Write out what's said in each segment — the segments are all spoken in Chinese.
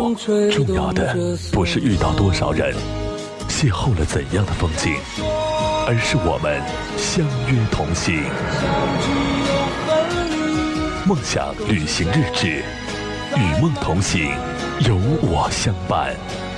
重要的不是遇到多少人，邂逅了怎样的风景，而是我们相约同行。梦想旅行日志，与梦同行，有我相伴。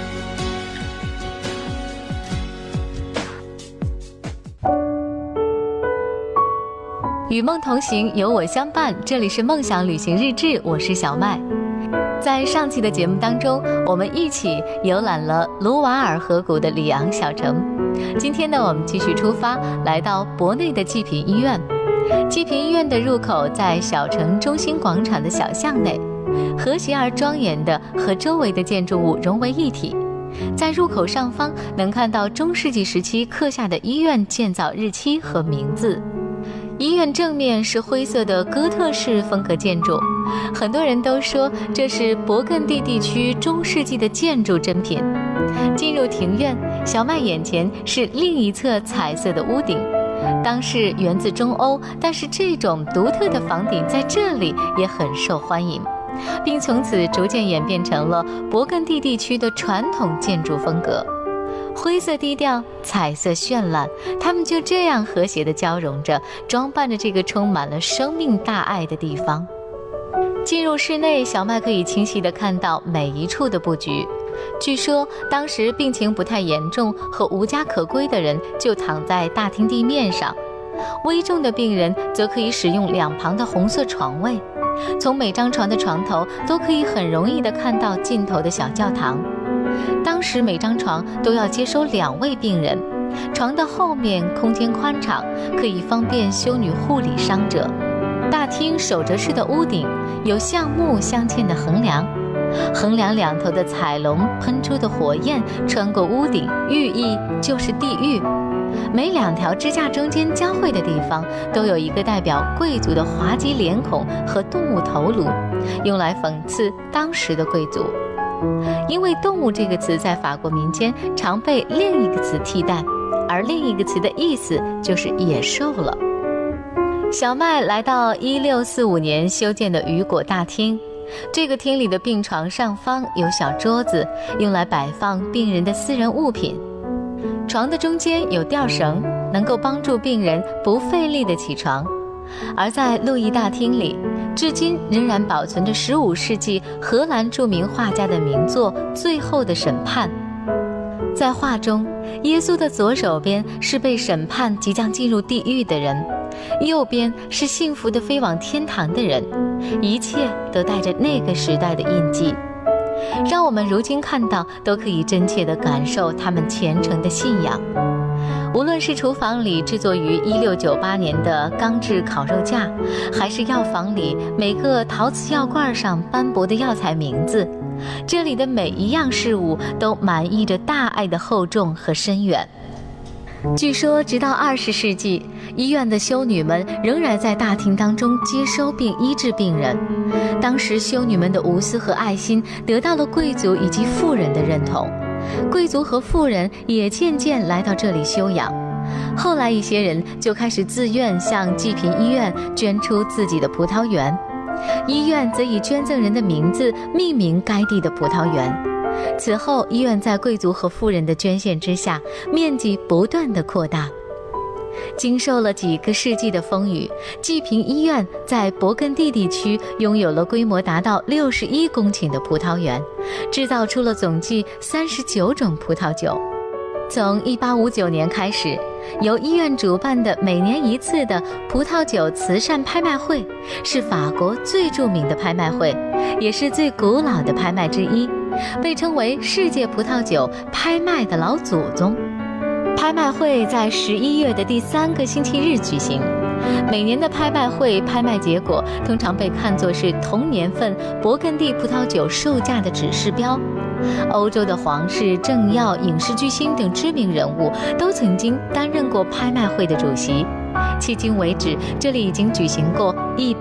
与梦同行，有我相伴。这里是梦想旅行日志，我是小麦。在上期的节目当中，我们一起游览了卢瓦尔河谷的里昂小城。今天呢，我们继续出发，来到博内的济贫医院。济贫医院的入口在小城中心广场的小巷内，和谐而庄严的和周围的建筑物融为一体。在入口上方能看到中世纪时期刻下的医院建造日期和名字。医院正面是灰色的哥特式风格建筑，很多人都说这是勃艮第地区中世纪的建筑珍品。进入庭院，小麦眼前是另一侧彩色的屋顶，当是源自中欧，但是这种独特的房顶在这里也很受欢迎，并从此逐渐演变成了勃艮第地区的传统建筑风格。灰色低调，彩色绚烂，它们就这样和谐地交融着，装扮着这个充满了生命大爱的地方。进入室内，小麦可以清晰地看到每一处的布局。据说当时病情不太严重和无家可归的人就躺在大厅地面上，危重的病人则可以使用两旁的红色床位。从每张床的床头都可以很容易地看到尽头的小教堂。当时每张床都要接收2位病人，床的后面空间宽敞，可以方便修女护理伤者。大厅手折式的屋顶有橡木镶嵌的横梁，横梁两头的彩龙喷出的火焰穿过屋顶，寓意就是地狱。每2条支架中间交汇的地方都有一个代表贵族的滑稽脸孔和动物头颅，用来讽刺当时的贵族。因为动物这个词在法国民间常被另一个词替代，而另一个词的意思就是野兽了。小麦来到1645年修建的雨果大厅，这个厅里的病床上方有小桌子，用来摆放病人的私人物品。床的中间有吊绳，能够帮助病人不费力地起床。而在路易大厅里，至今仍然保存着15世纪荷兰著名画家的名作《最后的审判》。在画中，耶稣的左手边是被审判即将进入地狱的人，右边是幸福地飞往天堂的人，一切都带着那个时代的印记，让我们如今看到都可以真切地感受他们虔诚的信仰。无论是厨房里制作于1698年的钢制烤肉架，还是药房里每个陶瓷药罐上斑驳的药材名字，这里的每一样事物都满溢着大爱的厚重和深远。据说直到20世纪，医院的修女们仍然在大厅当中接收并医治病人。当时修女们的无私和爱心得到了贵族以及富人的认同，贵族和富人也渐渐来到这里休养。后来一些人就开始自愿向济贫医院捐出自己的葡萄园，医院则以捐赠人的名字命名该地的葡萄园。此后，医院在贵族和富人的捐献之下，面积不断地扩大。经受了几个世纪的风雨，济贫医院在勃艮第地区拥有了规模达到61公顷的葡萄园，制造出了总计39种葡萄酒。从1859年开始，由医院主办的每年一次的葡萄酒慈善拍卖会，是法国最著名的拍卖会，也是最古老的拍卖之一，被称为世界葡萄酒拍卖的老祖宗。拍卖会在11月的第3个星期日举行。每年的拍卖会拍卖结果通常被看作是同年份勃艮第葡萄酒售价的指示标。欧洲的皇室、政要、影视巨星等知名人物都曾经担任过拍卖会的主席。迄今为止，这里已经举行过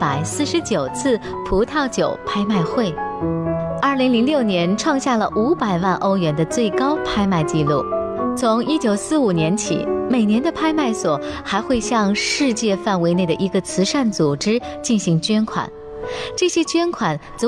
149次葡萄酒拍卖会。2006年创下了500万欧元的最高拍卖纪录。从1945年起，每年的拍卖所还会向世界范围内的一个慈善组织进行捐款，这些捐款